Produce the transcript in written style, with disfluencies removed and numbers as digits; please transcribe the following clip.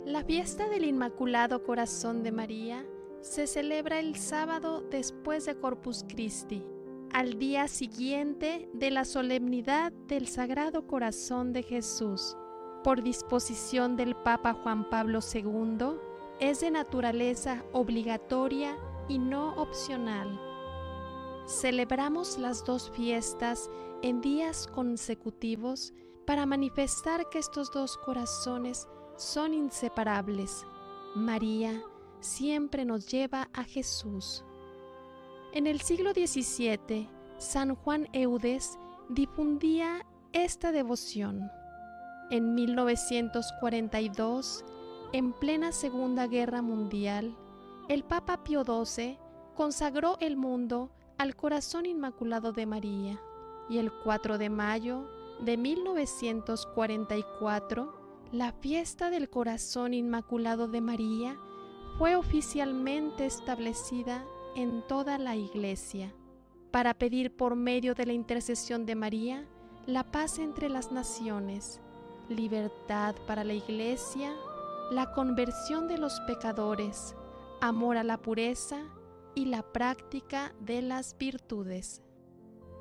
La fiesta del Inmaculado Corazón de María se celebra el sábado después de Corpus Christi, al día siguiente de la solemnidad del Sagrado Corazón de Jesús. Por disposición del Papa Juan Pablo II, es de naturaleza obligatoria y no opcional. Celebramos las dos fiestas en días consecutivos para manifestar que estos dos corazones son inseparables. María siempre nos lleva a Jesús. En el siglo XVII, San Juan Eudes difundía esta devoción. En 1942, en plena Segunda Guerra Mundial, el Papa Pío XII consagró el mundo al Corazón Inmaculado de María, y el 4 de mayo de 1944, la fiesta del Corazón Inmaculado de María fue oficialmente establecida en toda la Iglesia, para pedir por medio de la intercesión de María la paz entre las naciones, libertad para la Iglesia, la conversión de los pecadores, amor a la pureza y la práctica de las virtudes.